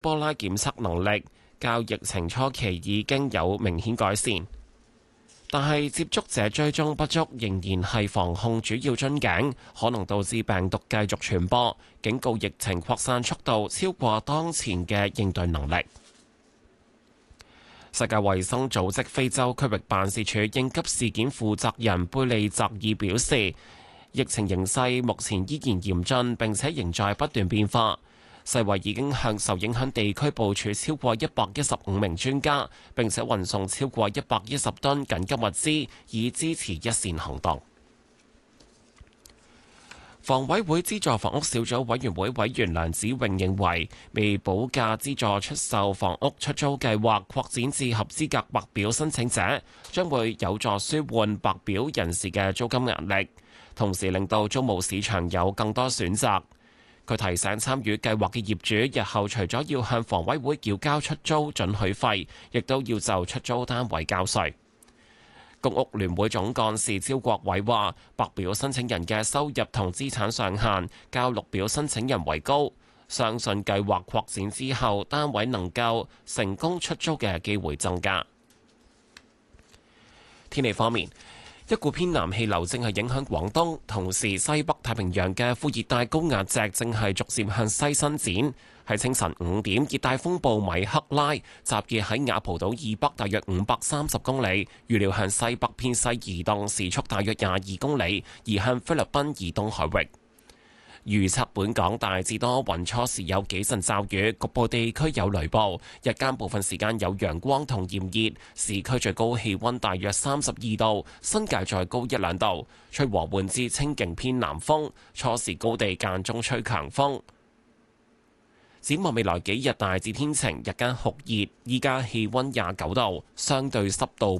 波拉檢測能力較疫情初期已經有明顯改善，但係接觸者追蹤不足仍然係防控主要樽頸，可能導致病毒繼續傳播，警告疫情擴散速度超過當前嘅應對能力。世界衛生組織非洲區域辦事處應急事件負責人貝利澤爾表示，疫情形勢目前依然嚴峻，並且仍在不斷變化。世衛已經向受影響地區部署超過115名專家，並且運送超過110噸緊急物資，以支持一線行動。房委會資助房屋小組委員會委員梁子穎認為，未補價資助出售房屋出租計劃擴展至合資格白表申請者，將會有助舒緩白表人士嘅租金壓力，同時令到租務市場有更多選擇。佢提醒參與計劃嘅業主，日後除咗要向房委會繳交出租准許費，亦都要就出租單位交稅。公屋聯會總幹事招國偉話，白表申請人嘅收入同資產上限較綠表申請人為高，相信計劃擴展之後，單位能夠成功出租嘅機會增加。天氣方面，一股偏南氣流正係影響廣東，同時西北太平洋嘅副熱帶高壓脊正係逐漸向西伸展。喺清晨5點，熱帶風暴米克拉集結喺雅蒲島以北大約530公里，預料向西北偏西移動，時速大約22公里，移向菲律賓以東海域。預測本港大致多雲，初時有幾陣驟雨，局部地區有雷暴。日間部分時間有陽光同炎熱，市區最高氣溫大約32度，新界再高1-2度。吹和緩至清勁偏南風，初時高地間中吹強風。展望未來幾日大致天晴，日間酷熱，依家氣溫29度，相對濕度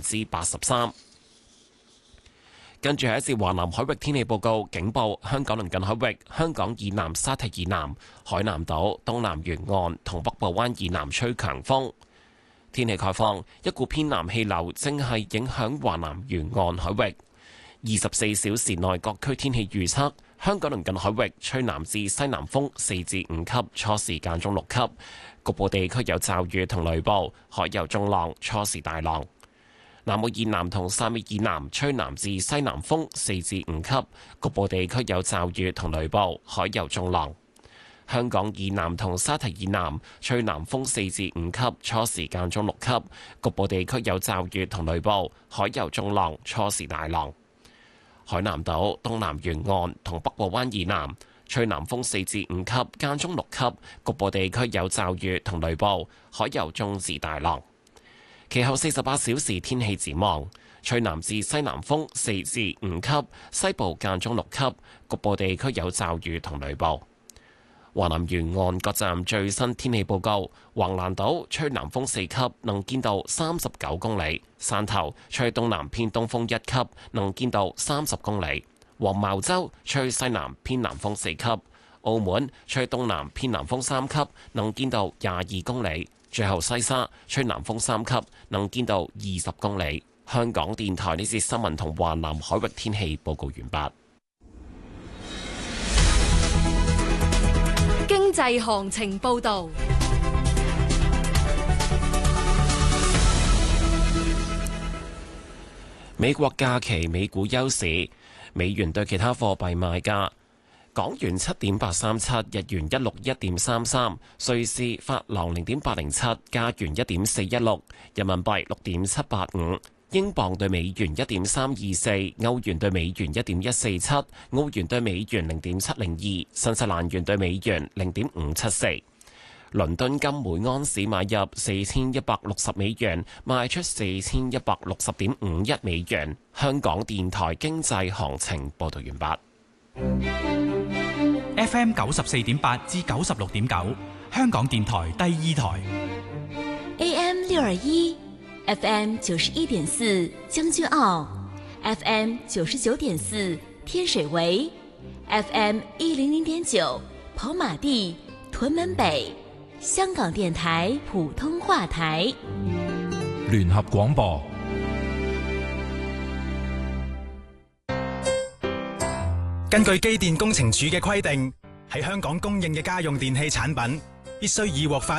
83%。跟住係一節華南海域天氣報告，警報香港鄰近海域、香港以南沙堤以南、海南島東南沿岸同北部灣以南吹強風。天氣概況，一股偏南氣流正係影響華南沿岸海域。24小時內各區天氣預測，香港鄰近海域吹南至西南風4至5級，初時間中6級，局部地區有驟雨同雷暴，海有中浪，初時大浪。南澳以南同汕尾以南吹南至西南風4至5級，局部地區有驟雨同雷暴，海有中浪。香港以南同沙堤以南吹南風4至5級，初時間中6級，局部地區有驟雨同雷暴，海有中浪，初時大浪。海南島東南沿岸同北部灣以南吹南風4至5級，間中6級，局部地區有驟雨同雷暴，海有中至大浪。其後48小時天氣展望，吹南至西南風4至5級，西部間中6級，局部地區有驟雨同雷暴。華南沿岸各站最新天氣報告：橫瀾島吹南風4級，能見度39公里；汕頭吹東南偏東風1級，能見度30公里；黃茅洲吹西南偏南風4級；澳門吹東南偏南風3級，能見度22公里。最後西沙吹南風3級，能見度20公里。香港電台呢節新聞同華南海域天氣報告完畢。 經濟行情報導。 美國假期美股休市，美元對其他貨幣賣價。港元7.837，日元161.33，瑞士法郎0.807，加元1.416，人民幣6.785，英鎊對美元1.324，歐元對美元1.147，澳元對美元0.702，新西蘭元對美元0.574。倫敦金每安士買入4160美元，賣出4160.51美元。香港電台經濟行情報道完畢。 FM 94.8至96.9，香港電台第二台。 AM 621 FM 91.4將軍澳 FM 99.4天水圍 FM 100.9跑馬地屯門北，香港電台普通話台。 聯合廣播。 根據機電工程署嘅規定，喺香港供應嘅家用電器產品， 必須已獲發